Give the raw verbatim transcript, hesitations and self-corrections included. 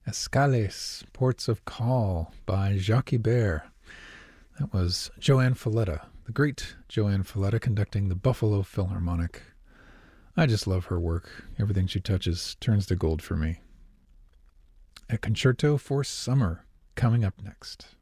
Escales, Ports of Call by Jacques Ibert. That was Joanne Falletta, the great Joanne Falletta, conducting the Buffalo Philharmonic. I just love her work. Everything she touches turns to gold for me. A concerto for summer, coming up next.